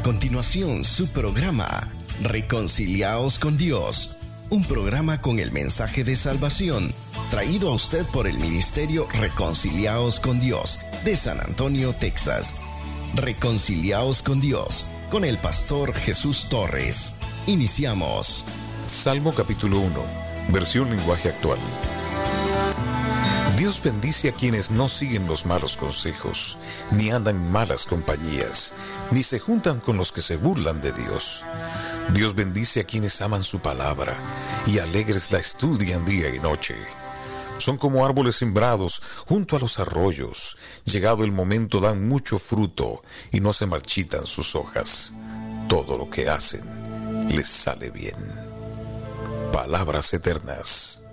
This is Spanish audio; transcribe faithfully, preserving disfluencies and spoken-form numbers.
continuación su programa Reconciliaos con Dios, un programa con el mensaje de salvación, traído a usted por el Ministerio Reconciliaos con Dios de San Antonio, Texas. Reconciliaos con Dios, con el pastor Jesús Torres. Iniciamos. Salmo capítulo uno, versión lenguaje actual. Dios bendice a quienes no siguen los malos consejos, ni andan en malas compañías, ni se juntan con los que se burlan de Dios. Dios bendice a quienes aman su palabra, y alegres la estudian día y noche. Son como árboles sembrados junto a los arroyos. Llegado el momento dan mucho fruto, y no se marchitan sus hojas. Todo lo que hacen les sale bien. Palabras eternas.